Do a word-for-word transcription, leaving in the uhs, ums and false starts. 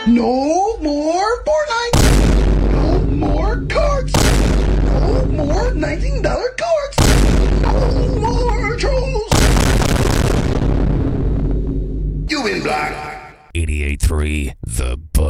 No more Fortnite! No more cards! No more nineteen dollar cards! No more trolls! You win, Black! eighty-eight point three The